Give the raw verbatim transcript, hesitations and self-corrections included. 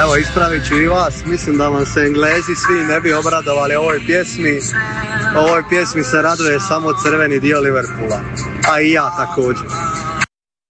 evo ispravit ću i vas, mislim da vam se Englezi svi ne bi obradovali ovoj pjesmi. Ovoj pjesmi se raduje samo crveni dio Liverpoola, a i ja također.